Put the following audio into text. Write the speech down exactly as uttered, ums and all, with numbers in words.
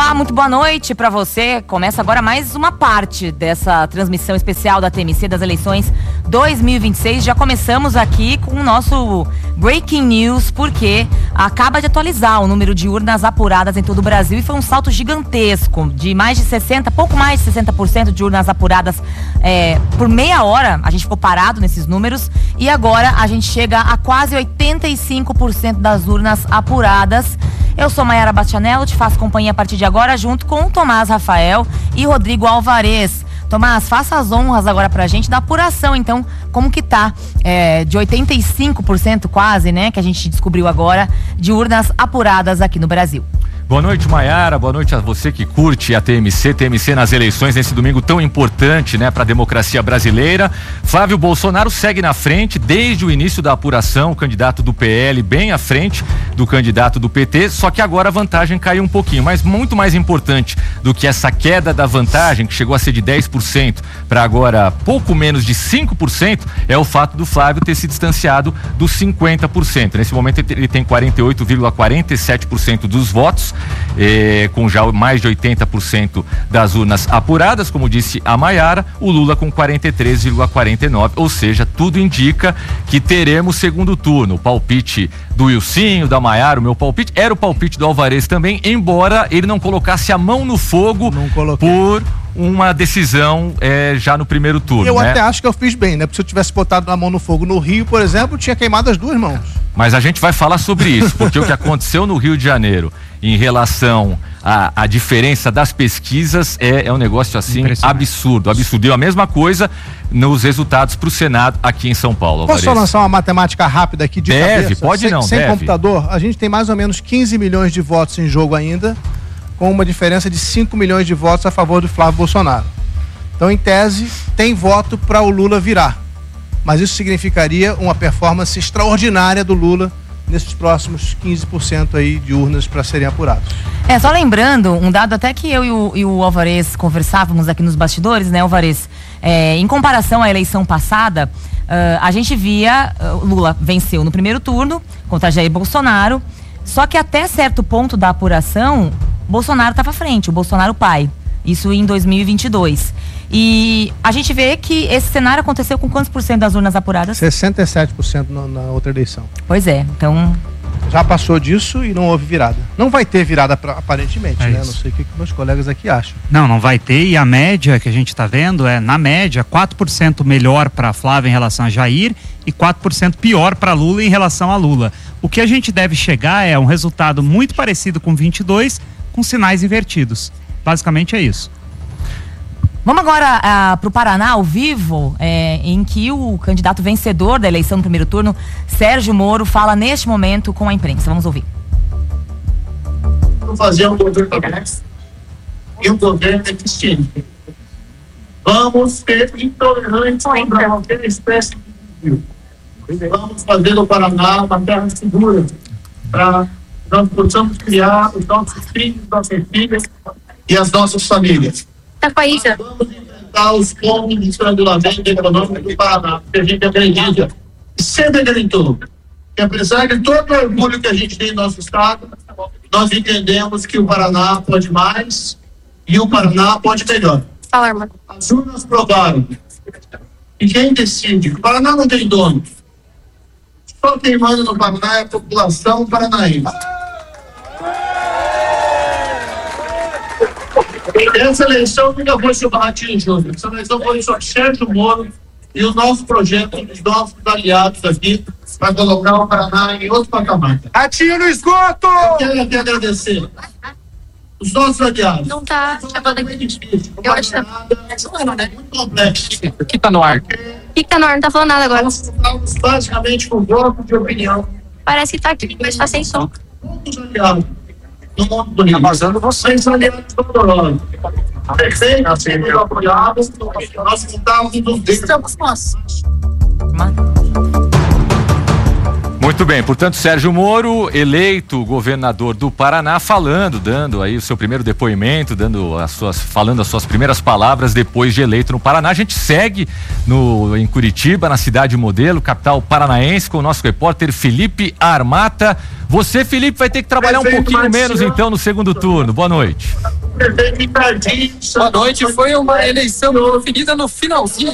Olá, muito boa noite para você. Começa agora mais uma parte dessa transmissão especial da T M C das eleições dois mil e vinte e seis. Já começamos aqui com o nosso Breaking News, porque acaba de atualizar o número de urnas apuradas em todo o Brasil e foi um salto gigantesco, de mais de sessenta, pouco mais de sessenta por cento de urnas apuradas é, por meia hora. A gente ficou parado nesses números e agora a gente chega a quase oitenta e cinco por cento das urnas apuradas. Eu sou Mayara Bastianello, te faço companhia a partir de agora, junto com o Tomás Rafael e Rodrigo Alvarez. Tomás, faça as honras agora pra gente da apuração, então, como que tá é, de oitenta e cinco por cento quase, né, que a gente descobriu agora, de urnas apuradas aqui no Brasil. Boa noite, Mayara, boa noite a você que curte a T M C, T M C nas eleições nesse domingo tão importante, né, para a democracia brasileira. Flávio Bolsonaro segue na frente desde o início da apuração, o candidato do P L bem à frente do candidato do P T, só que agora a vantagem caiu um pouquinho, mas muito mais importante do que essa queda da vantagem, que chegou a ser de dez por cento para agora pouco menos de cinco por cento, é o fato do Flávio ter se distanciado dos cinquenta por cento. Nesse momento ele tem quarenta e oito vírgula quarenta e sete por cento dos votos, Eh, com já mais de oitenta por cento das urnas apuradas, como disse a Mayara. O Lula com quarenta e três vírgula quarenta e nove por cento, ou seja, tudo indica que teremos segundo turno. O palpite do Wilsinho, da Mayara, o meu palpite, era o palpite do Alvarez também, embora ele não colocasse a mão no fogo por uma decisão é, já no primeiro turno. Eu né? até acho que eu fiz bem, né? Porque se eu tivesse botado a mão no fogo no Rio, por exemplo, tinha queimado as duas mãos. Mas a gente vai falar sobre isso, porque o que aconteceu no Rio de Janeiro em relação à, à diferença das pesquisas é, é um negócio assim absurdo, absurdo. E a mesma coisa nos resultados para o Senado aqui em São Paulo. Posso só lançar uma matemática rápida aqui de deve, cabeça? Pode sem, não, sem deve. computador, a gente tem mais ou menos quinze milhões de votos em jogo ainda, com uma diferença de cinco milhões de votos a favor do Flávio Bolsonaro. Então, em tese, tem voto para o Lula virar. Mas isso significaria uma performance extraordinária do Lula nesses próximos quinze por cento aí de urnas para serem apurados. É, só lembrando, um dado até que eu e o, e o Alvarez conversávamos aqui nos bastidores, né, Alvarez? É, em comparação à eleição passada, uh, a gente via uh, Lula venceu no primeiro turno contra Jair Bolsonaro, só que até certo ponto da apuração, Bolsonaro estava à frente, o Bolsonaro pai. Isso em dois mil e vinte e dois. E a gente vê que esse cenário aconteceu com quantos por cento das urnas apuradas? sessenta e sete por cento no, na outra eleição. Pois é, então... Já passou disso e não houve virada. Não vai ter virada pra, aparentemente, é né? Não sei o que, que meus colegas aqui acham. Não, não vai ter, e a média que a gente está vendo é, na média, quatro por cento melhor para Flávio em relação a Jair e quatro por cento pior para Lula em relação a Lula. O que a gente deve chegar é um resultado muito parecido com vinte e dois, com sinais invertidos. Basicamente é isso. Vamos agora uh, para o Paraná, ao vivo, é, em que o candidato vencedor da eleição no primeiro turno, Sérgio Moro, fala neste momento com a imprensa. Vamos ouvir. Vamos fazer um governo e um governo eficiente. Vamos ser intolerantes contra qualquer espécie de desvio. Vamos fazer do Paraná uma terra segura para nós possamos criar os nossos filhos, nossas filhas e as nossas famílias. Tá com a Isa. Vamos enfrentar os pontos de estrangulamento econômico do Paraná, porque a gente acredita e sempre acreditou que, apesar de todo o orgulho que a gente tem no nosso estado, nós entendemos que o Paraná pode mais e o Paraná pode melhor. Fala, irmão. As urnas provaram. E quem decide? O Paraná não tem dono. Só quem manda no Paraná é a população paranaense. Essa eleição nunca foi sobre o Ratinho Júnior. Essa eleição foi sobre Sérgio Moro e o nosso projeto, os nossos aliados aqui, para colocar o Paraná em outro patamar. Ratinho no esgoto! Eu quero aqui agradecer os nossos aliados. Não tá chamando aqui. Eu acho que tá. É muito complexo. O que tá no ar? O que, que tá no ar? Não tá falando nada agora. Nós estamos basicamente com voto de opinião. Parece que tá aqui, mas tá sem som. Todos os aliados no mundo do Rio. Tá vazando vocês, São aliados dolorosos. Perfeito, sendo apoiados, nós estamos nos Estamos nós. Muito bem, portanto, Sérgio Moro, eleito governador do Paraná, falando, dando aí o seu primeiro depoimento, dando as suas, falando as suas primeiras palavras depois de eleito no Paraná. A gente segue no, em Curitiba, na cidade modelo, capital paranaense, com o nosso repórter Felipe Armata. Você, Felipe, vai ter que trabalhar um pouquinho menos então no segundo turno. Boa noite. prefeito Ricardinho. Boa noite, foi uma eleição definida no finalzinho